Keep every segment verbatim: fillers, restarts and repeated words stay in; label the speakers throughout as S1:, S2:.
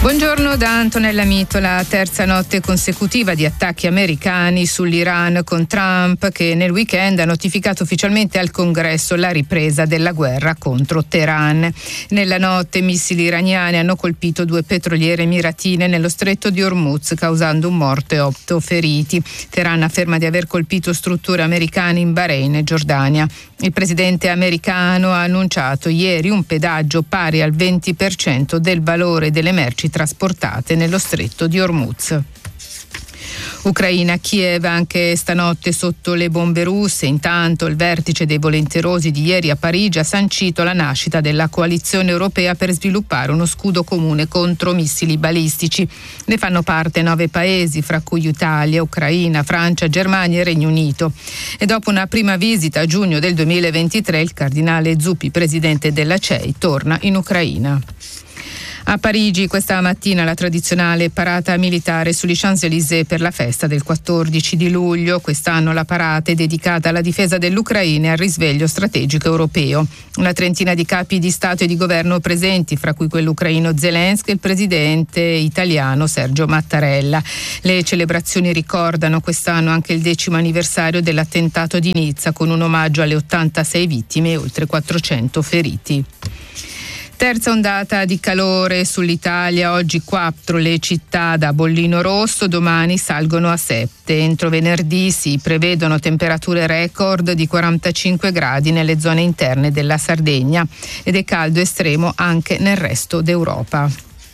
S1: Buongiorno da Antonella Mito. La terza notte consecutiva di attacchi americani sull'Iran, con Trump che nel weekend ha notificato ufficialmente al Congresso la ripresa della guerra contro Teheran. Nella notte missili iraniani hanno colpito due petroliere emiratine nello stretto di Hormuz, causando un morto e otto feriti. Teheran afferma di aver colpito strutture americane in Bahrain e Giordania. Il presidente americano ha annunciato ieri un pedaggio pari al venti per cento del valore delle merci trasportate nello stretto di Hormuz. Ucraina, Kiev anche stanotte sotto le bombe russe. Intanto il vertice dei volenterosi di ieri a Parigi ha sancito la nascita della coalizione europea per sviluppare uno scudo comune contro missili balistici. Ne fanno parte nove paesi, fra cui Italia, Ucraina, Francia, Germania e Regno Unito. E dopo una prima visita a giugno del duemilaventitré, il cardinale Zuppi, presidente della C E I, torna in Ucraina. A Parigi questa mattina la tradizionale parata militare sugli Champs-Élysées per la festa del quattordici di luglio. Quest'anno la parata è dedicata alla difesa dell'Ucraina e al risveglio strategico europeo. Una trentina di capi di Stato e di governo presenti, fra cui quello ucraino Zelensky e il presidente italiano Sergio Mattarella. Le celebrazioni ricordano quest'anno anche il decimo anniversario dell'attentato di Nizza, con un omaggio alle ottantasei vittime e oltre quattrocento feriti. Terza ondata di calore sull'Italia, oggi quattro le città da bollino rosso, domani salgono a sette. Entro venerdì si prevedono temperature record di quarantacinque gradi nelle zone interne della Sardegna ed è caldo estremo anche nel resto d'Europa.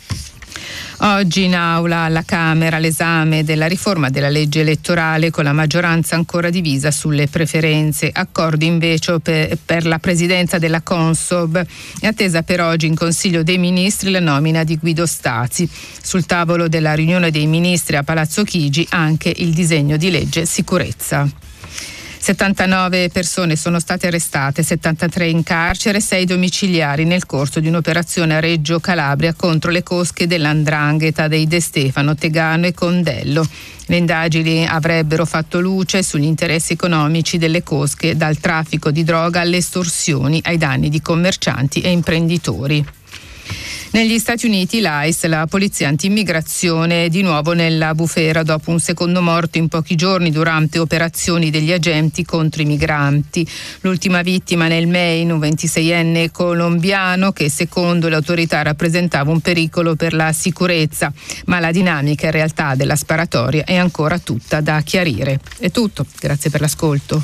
S1: Oggi in aula alla Camera l'esame della riforma della legge elettorale, con la maggioranza ancora divisa sulle preferenze. Accordo invece per, per la presidenza della Consob. È attesa per oggi in Consiglio dei Ministri la nomina di Guido Stazi. Sul tavolo della riunione dei ministri a Palazzo Chigi anche il disegno di legge sicurezza. settantanove persone sono state arrestate, settantatré in carcere, sei domiciliari nel corso di un'operazione a Reggio Calabria contro le cosche dell'Andrangheta dei De Stefano, Tegano e Condello. Le indagini avrebbero fatto luce sugli interessi economici delle cosche, dal traffico di droga alle estorsioni ai danni di commercianti e imprenditori. Negli Stati Uniti l'I C E, la polizia anti-immigrazione, è di nuovo nella bufera dopo un secondo morto in pochi giorni durante operazioni degli agenti contro i migranti. L'ultima vittima nel Maine, un ventiseienne colombiano che secondo le autorità rappresentava un pericolo per la sicurezza, ma la dinamica in realtà della sparatoria è ancora tutta da chiarire. È tutto, grazie per l'ascolto.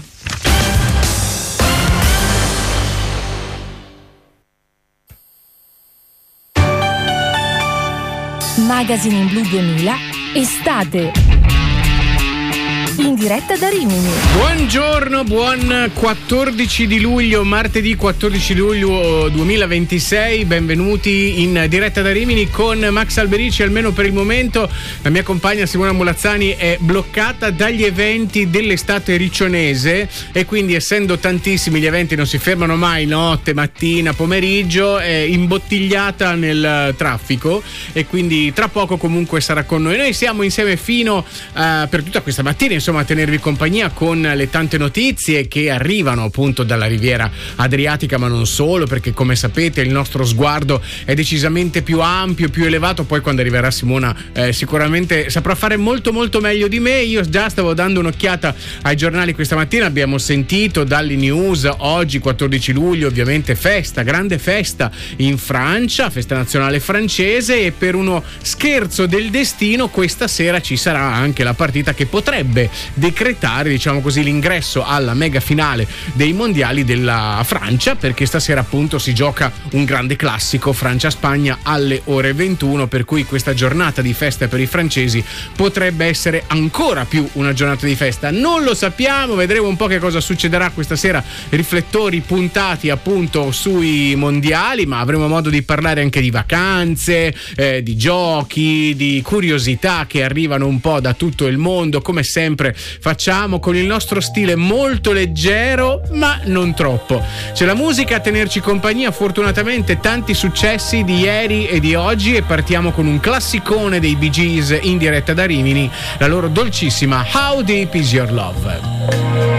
S2: Magazine in Blu duemila, estate. In diretta da Rimini.
S3: Buongiorno, buon quattordici di luglio, martedì quattordici luglio duemilaventisei. Benvenuti in diretta da Rimini con Max Alberici. Almeno per il momento la mia compagna Simona Mulazzani è bloccata dagli eventi dell'estate riccionese e quindi, essendo tantissimi gli eventi, non si fermano mai, notte, mattina, pomeriggio, è imbottigliata nel traffico e quindi tra poco comunque sarà con noi. Noi siamo insieme fino uh, per tutta questa mattina, insomma, a tenervi compagnia con le tante notizie che arrivano appunto dalla Riviera Adriatica, ma non solo, perché come sapete il nostro sguardo è decisamente più ampio, più elevato. Poi quando arriverà Simona eh, sicuramente saprà fare molto molto meglio di me. Io già stavo dando un'occhiata ai giornali questa mattina, abbiamo sentito dalle news oggi quattordici luglio, ovviamente festa, grande festa in Francia, festa nazionale francese, e per uno scherzo del destino questa sera ci sarà anche la partita che potrebbe decretare, diciamo così, l'ingresso alla mega finale dei mondiali della Francia, perché stasera appunto si gioca un grande classico Francia-Spagna alle ore ventuno, per cui questa giornata di festa per i francesi potrebbe essere ancora più una giornata di festa. Non lo sappiamo, vedremo un po' che cosa succederà questa sera, riflettori puntati appunto sui mondiali, ma avremo modo di parlare anche di vacanze, eh, di giochi, di curiosità che arrivano un po' da tutto il mondo, come sempre facciamo con il nostro stile molto leggero ma non troppo. C'è la musica a tenerci compagnia, fortunatamente tanti successi di ieri e di oggi, e partiamo con un classicone dei Bee Gees in diretta da Rimini, la loro dolcissima How Deep Is Your Love.